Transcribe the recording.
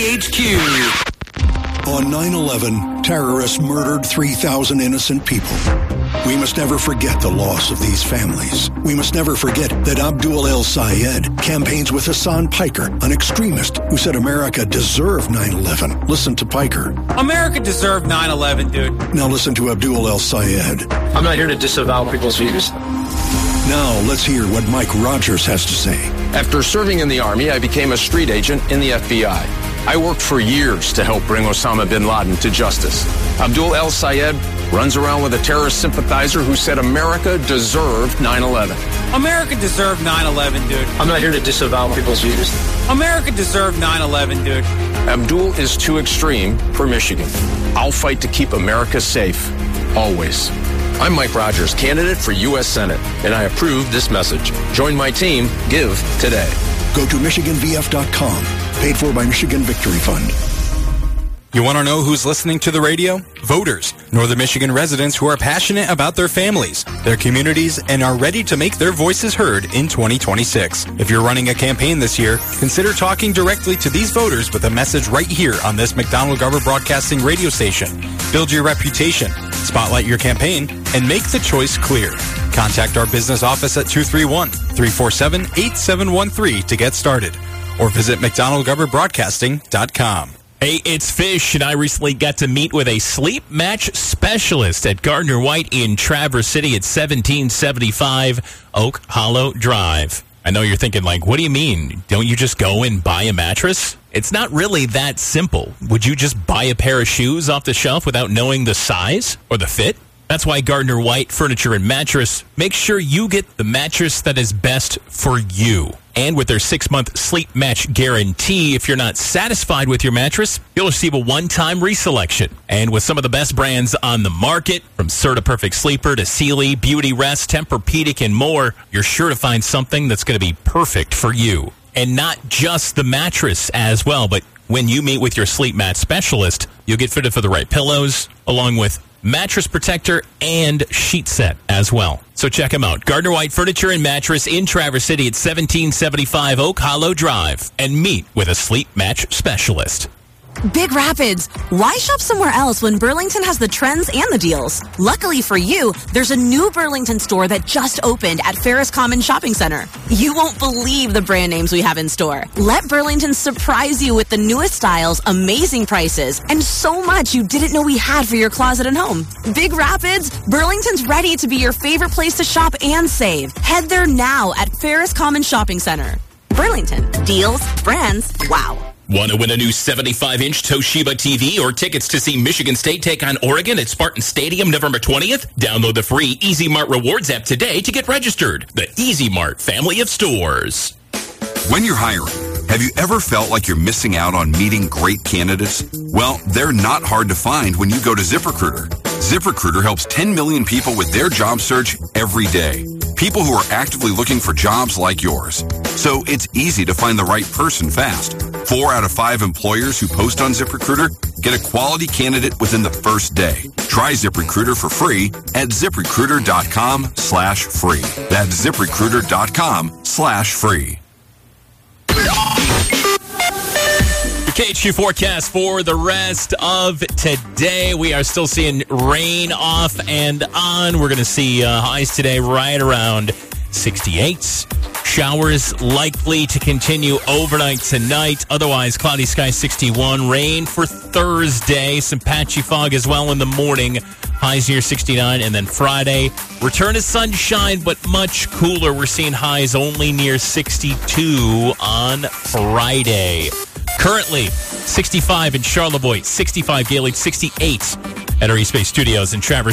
KHQ. On 9/11, terrorists murdered 3,000 innocent people. We must never forget the loss of these families. We must never forget that Abdul El-Sayed campaigns with Hassan Piker, an extremist who said America deserved 9/11. Listen to Piker. America deserved 9/11, dude. Now listen to Abdul El-Sayed. I'm not here to disavow people's views. Now let's hear what Mike Rogers has to say. After serving in the Army, I became a street agent in the FBI. I worked for years to help bring Osama bin Laden to justice. Abdul El-Sayed runs around with a terrorist sympathizer who said America deserved 9/11. America deserved 9/11, dude. I'm not here to disavow people's views. America deserved 9/11, dude. Abdul is too extreme for Michigan. I'll fight to keep America safe, always. I'm Mike Rogers, candidate for U.S. Senate, and I approve this message. Join my team. Give today. Go to MichiganVF.com. Paid for by Michigan Victory Fund. You want to know who's listening to the radio? Voters, Northern Michigan residents who are passionate about their families, their communities, and are ready to make their voices heard in 2026. If you're running a campaign this year, consider talking directly to these voters with a message right here on this McDonald-Garber Broadcasting radio station. Build your reputation, spotlight your campaign, and make the choice clear. Contact our business office at 231-347-8713 to get started, or visit McDonald-GarberBroadcasting.com. Hey, it's Fish, and I recently got to meet with a sleep match specialist at Gardner White in Traverse City at 1775 Oak Hollow Drive. I know you're thinking, like, what do you mean? Don't you just go and buy a mattress? It's not really that simple. Would you just buy a pair of shoes off the shelf without knowing the size or the fit? That's why Gardner White Furniture and Mattress makes sure you get the mattress that is best for you. And with their 6-month sleep match guarantee, if you're not satisfied with your mattress, you'll receive a one-time reselection. And with some of the best brands on the market, from Serta Perfect Sleeper to Sealy, Beauty Rest, Tempur-Pedic, and more, you're sure to find something that's going to be perfect for you. And not just the mattress as well, but when you meet with your sleep mat specialist, you'll get fitted for the right pillows, along with mattress protector and sheet set as well. So check them out. Gardner White Furniture and Mattress in Traverse City at 1775 Oak Hollow Drive, and meet with a sleep match specialist. Big Rapids, why shop somewhere else when Burlington has the trends and the deals? Luckily for you, there's a new Burlington store that just opened at Ferris Common Shopping Center. You won't believe the brand names we have in store. Let Burlington surprise you with the newest styles, amazing prices, and so much you didn't know we had for your closet and home. Big Rapids, Burlington's ready to be your favorite place to shop and save. Head there now at Ferris Common Shopping Center. Burlington, deals, brands, wow. Want to win a new 75-inch Toshiba TV or tickets to see Michigan State take on Oregon at Spartan Stadium November 20th? Download the free Easy Mart Rewards app today to get registered. The Easy Mart family of stores. When you're hiring, have you ever felt like you're missing out on meeting great candidates? Well, they're not hard to find when you go to ZipRecruiter. ZipRecruiter helps 10 million people with their job search every day. People who are actively looking for jobs like yours. So it's easy to find the right person fast. 4 out of 5 employers who post on ZipRecruiter get a quality candidate within the first day. Try ZipRecruiter for free at ZipRecruiter.com/free. That's ZipRecruiter.com/free. The KHQ forecast for the rest of today. We are still seeing rain off and on. We're going to see highs today right around 68. Showers likely to continue overnight tonight. Otherwise, cloudy skies 61. Rain for Thursday. Some patchy fog as well in the morning. Highs near 69. And then Friday, return to sunshine, but much cooler. We're seeing highs only near 62 on Friday. Currently, 65 in Charlevoix, 65 Gaylord, 68 at our East Bay Studios in Traverse